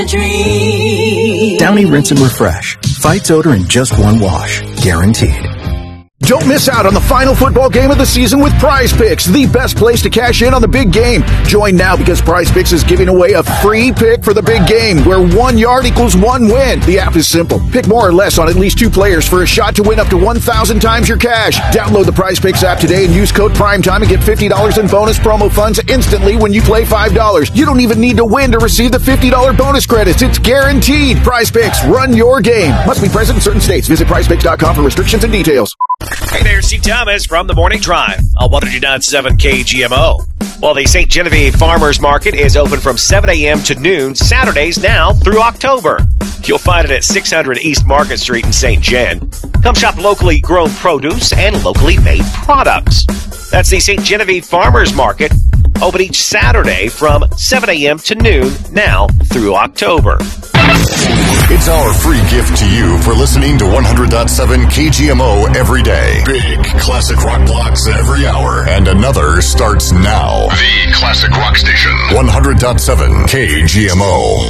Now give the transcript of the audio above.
Downy Rinse and Refresh. Fights odor in just one wash. Guaranteed. Don't miss out on the final football game of the season with Prize Picks, the best place to cash in on the big game. Join now because Prize Picks is giving away a free pick for the big game where 1 yard equals 1 win. The app is simple. Pick more or less on at least 2 players for a shot to win up to 1,000 times your cash. Download the Prize Picks app today and use code PRIMETIME and get $50 in bonus promo funds instantly when you play $5. You don't even need to win to receive the $50 bonus credits. It's guaranteed. Prize Picks. Run your game. Must be present in certain states. Visit prizepicks.com for restrictions and details. Hey there, Steve Thomas from the Morning Drive on 102.7 KGMO. Well, the St. Genevieve Farmers Market is open from 7 a.m. to noon, Saturdays now through October. You'll find it at 600 East Market Street in St. Gen. Come shop locally grown produce and locally made products. That's the St. Genevieve Farmers Market, open each Saturday from 7 a.m. to noon now through October. It's our free gift to you for listening to 100.7 KGMO every day. Big classic rock blocks every hour. And another starts now. The classic rock station. 100.7 KGMO.